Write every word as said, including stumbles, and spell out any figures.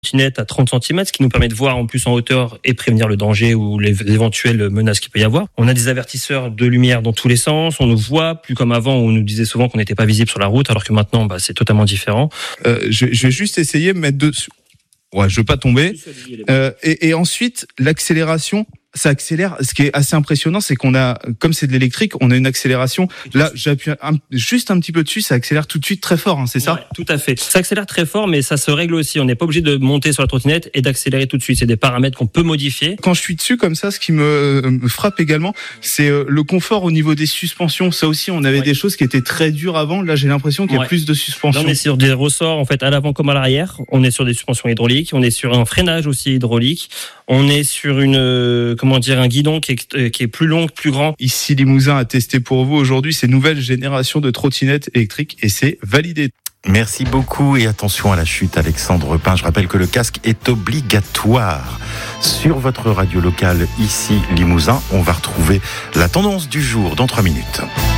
trottinette à trente centimètres, ce qui nous permet de voir en plus en hauteur et prévenir le danger ou les éventuelles menaces qu'il peut y avoir. On a des avertisseurs de lumière dans tous les sens, on nous voit, plus comme avant où on nous disait souvent qu'on n'était pas visible sur la route, alors que maintenant bah, c'est totalement différent. Euh, je, je vais juste essayer de mettre dessus. Ouais, je veux pas tomber. Euh, et, et ensuite, l'accélération, ça accélère. Ce qui est assez impressionnant, c'est qu'on a, comme c'est de l'électrique, on a une accélération. Là, j'appuie un, juste un petit peu dessus, ça accélère tout de suite très fort, hein, c'est ça ? Ouais, tout à fait. Ça accélère très fort, mais ça se règle aussi. On n'est pas obligé de monter sur la trottinette et d'accélérer tout de suite. C'est des paramètres qu'on peut modifier. Quand je suis dessus comme ça, ce qui me, me frappe également, c'est euh, le confort au niveau des suspensions. Ça aussi, on avait ouais. des choses qui étaient très dures avant. Là, j'ai l'impression qu'il y a ouais. plus de suspensions. Là, on est sur des ressorts, en fait, à l'avant comme à l'arrière. On est sur des suspensions hydrauliques. On est sur un freinage aussi hydraulique. On est sur une, euh, comment dire, un guidon qui est, euh, qui est plus long, plus grand. Ici, Limousin a testé pour vous aujourd'hui ces nouvelles générations de trottinettes électriques et c'est validé. Merci beaucoup et attention à la chute, Alexandre Pin. Je rappelle que le casque est obligatoire. Sur votre radio locale, ici, Limousin, on va retrouver la tendance du jour dans trois minutes.